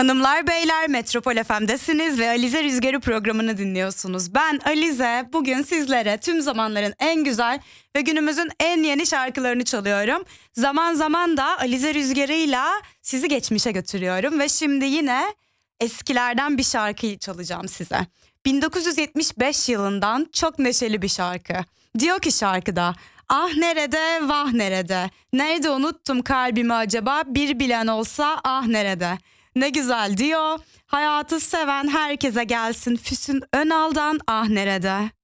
Hanımlar beyler, Metropol FM'desiniz ve Alize Rüzgarı programını dinliyorsunuz. Ben Alize, bugün sizlere tüm zamanların en güzel ve günümüzün en yeni şarkılarını çalıyorum. Zaman zaman da Alize Rüzgarı'yla sizi geçmişe götürüyorum ve şimdi yine eskilerden bir şarkıyı çalacağım size. 1975 yılından çok neşeli bir şarkı. Diyor ki şarkıda: "Ah nerede, vah nerede? Nerede unuttum kalbimi acaba? Bir bilen olsa ah nerede?" Ne güzel diyor. Hayatı seven herkese gelsin Füsun Önal'dan "Ah nerede?"